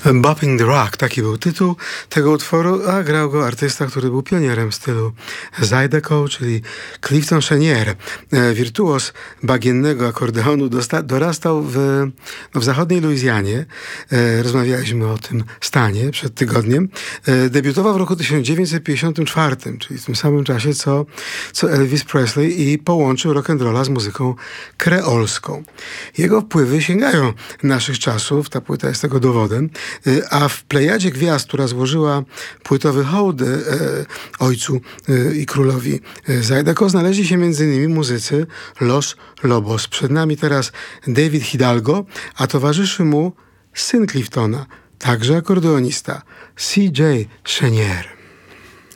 Bopping the Rock, taki był tytuł tego utworu, a grał go artysta, który był pionierem stylu Zydeco, czyli Clifton Chenier. Wirtuoz bagiennego akordeonu dorastał w zachodniej Luizjanie. Rozmawialiśmy o tym stanie przed tygodniem. Debiutował w roku 1954, czyli w tym samym czasie co Elvis Presley, i połączył rock'n'rolla z muzyką kreolską. Jego wpływy sięgają naszych czasów, ta płyta jest tego dowodem, a w plejadzie gwiazd, która złożyła płytowy hołd ojcu i królowi Zydeco, znaleźli się m.in. muzycy Los Lobos. Przed nami teraz David Hidalgo, a towarzyszy mu syn Cliftona, także akordeonista, C.J. Chenier.